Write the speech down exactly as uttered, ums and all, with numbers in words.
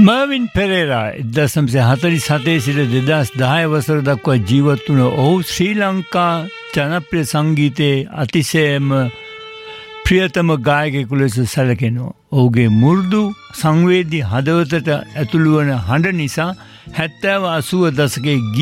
මර්වින් පෙරේරා එක්දහස් හතළිස් හතේ සිට දෙදහස් දහය වසර දක්වා ජීවත් වුණ ඔහු ශ්‍රී ලංකා ජනප්‍රිය සංගීතයේ අතිශයම ප්‍රියතම ගායකයෙකු ලෙස සැලකෙනවා. ඔහුගේ මු르දු සංවේදී හදවතට ඇතුළු වන හඬ නිසා හැත්තෑව අසූව දශකයේ